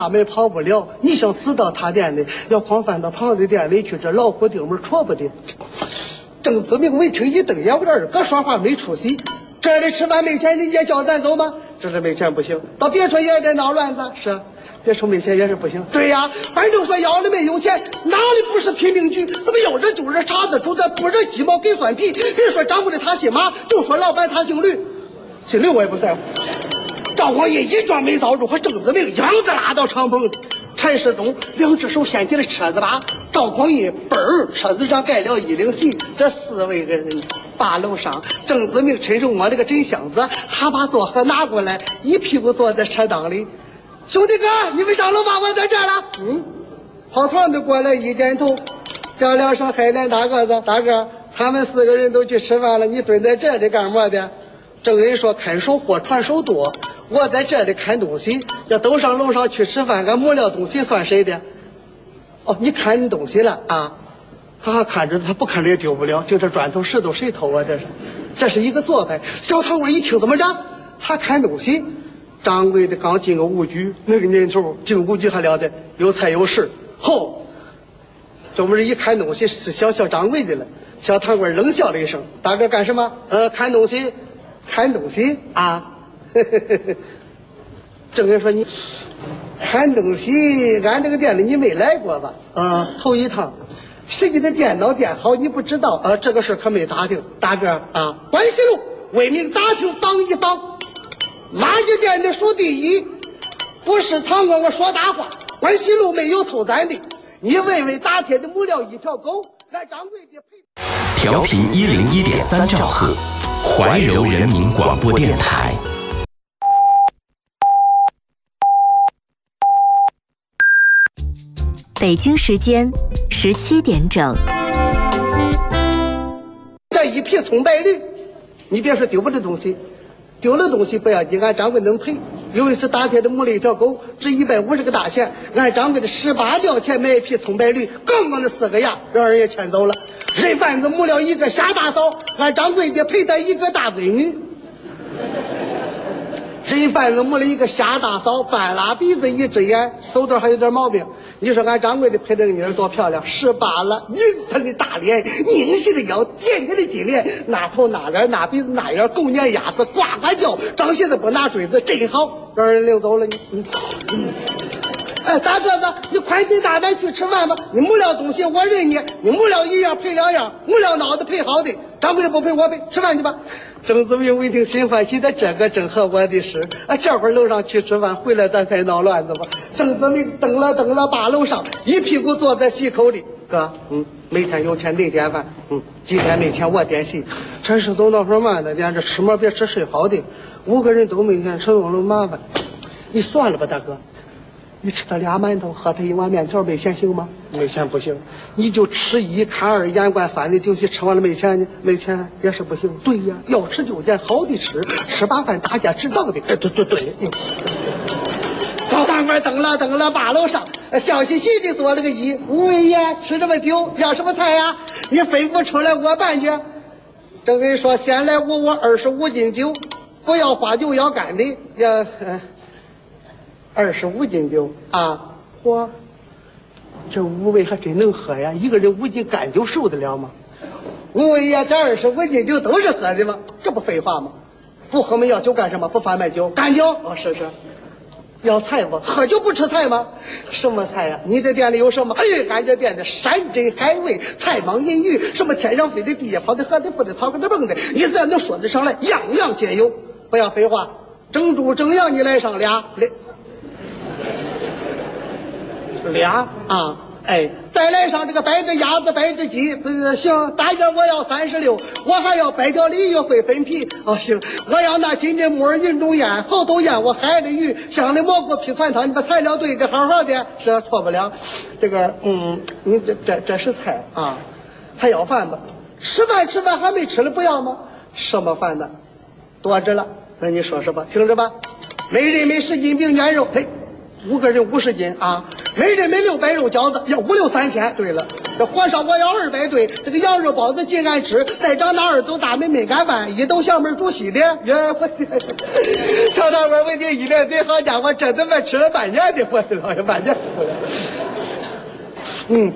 他们跑不了，你想死到他店里，要狂翻到旁的店里去，这老虎钉门戳不得。郑子明闻听一瞪眼，我这二哥说话没出息，这里吃饭没钱，人家叫咱走吗？这里没钱不行，到别处也得闹乱子，是啊，别处没钱也是不行。对呀，反正说要了没有钱，哪里不是贫民区？怎么要人就人，茬子煮的不人鸡毛给蒜皮。别说掌柜的他姓马，就说老板他姓吕，姓刘我也不在乎。赵光义一撞没遭住，和郑子明样子拉到敞篷，陈世宗两只手掀起了车子把，赵光义嘣儿车子上盖了一领席，这4位个人把楼上。郑子明伸手摸了个真箱子，他把座盒拿过来，一屁股坐在车裆里。兄弟哥，你们上楼吧，我在这儿了。跑团的过来一点头，叫两声海莲大个子，大哥，他们4个人都去吃饭了，你蹲在这里干么的？郑人说看手货传手多，我在这里看东西，要都上楼上去吃饭，俺没了东西算谁的？哦，你看东西了啊？他还看着，他不看着也丢不了。就这砖头石头谁偷啊？这是一个做派。小堂官一听怎么着？他看东西。掌柜的刚进个武局，那个年头进武局还了得，有菜有食。吼，这不是一看东西是小掌柜的了。小堂官冷笑了一声：“大哥干什么？看东西。”看东西啊，郑人说你看东西，俺这个店里你没来过吧？头一趟，谁家的电脑店好你不知道？这个事可没打听。大哥啊，关西路为民打听防一防，哪家店的数第一？不是堂哥我说大话，关西路没有偷咱的。你问问打铁的木料一条狗，俺掌柜的赔。 调频101.3兆赫。怀柔人民广播电台。 北京时间17点整。 这一批葱白绿，你别说丢不了东西，丢了东西不要紧，俺掌柜能赔。有一次打铁的母了一条狗，值150个大钱，俺掌柜的18吊钱买一批葱白绿，刚刚的4个牙让人也牵走了。人贩子母了一个瞎大嫂，俺掌柜的赔他一个大闺女。人贩子母了一个瞎大嫂，半拉鼻子一只眼，走道还有点毛病。你说俺掌柜的陪这个女人多漂亮，18了，匀腾的大脸，拧细的腰，尖尖的金脸，那头那脸那鼻子那眼，狗撵鸭子呱呱叫，长鞋子不拿锥子，真好，让人领走了你。大个子，你宽心大胆去吃饭吧。你没了东西我认你，你没了一样赔2样，没了脑子赔好的。掌柜的不赔我赔，吃饭去吧。郑子明一听心欢喜的，这个正合我的事。这会儿楼上去吃饭，回来咱再闹乱子吧。郑子明蹬了把楼上，一屁股坐在席口里。哥，每天有钱你点饭，今天没钱我点席。陈世宗那会儿慢的点，这吃嘛别吃睡好的，5个人都没钱，陈总了麻烦。你算了吧，大哥。你吃他2馒头，喝他1碗面条，没钱行吗？没钱不行，你就吃1看2眼观3的酒席，吃完了没钱呢？没钱也是不行。对呀，要吃就点好的吃，吃把饭大家知道的。对。小堂官蹬了把楼上，笑嘻嘻的做了个揖。吴位爷吃这么久，要什么菜呀？你吩咐出来我办去。正跟说先来5我25斤酒，不要花酒要干的，要25斤酒啊！嚯，这5位还真能喝呀！一个人5斤干酒受得了吗？5位呀，这25斤酒都是喝的吗？这不废话吗？不喝没要酒干什么？不贩卖酒干酒？是。要菜不？喝酒不吃菜吗？什么菜呀？你这店里有什么？俺这店的山珍海味、菜蟒银鱼，什么天上飞的、地下跑的、河里浮的、草根的蹦的，你只要能说得上来，样样皆有。不要废话，蒸猪蒸羊你来上俩啊！再来上这个白只鸭子、白只鸡，不是行？大件我要36，我还要白条鲤鱼会分皮。行，我要那金针木耳、云中雁、猴头雁，我海里鱼、香的蘑菇、皮团汤，你把材料对的好好的，是错不了。这个，你这是菜啊，还要饭吧？吃饭还没吃了不要吗？什么饭呢？多着了，那你说吧，听着吧，每人每10斤饼卷肉，5个人50斤啊，每人每600肉饺子，要5、6、3000。对了， 这和尚我要200对，这个羊肉包子尽爱吃，再长那2斗大门没敢弯，一斗向门主西的。我曹大官为你一脸嘴，好家伙，这他妈吃了半年的，我的老爷半年。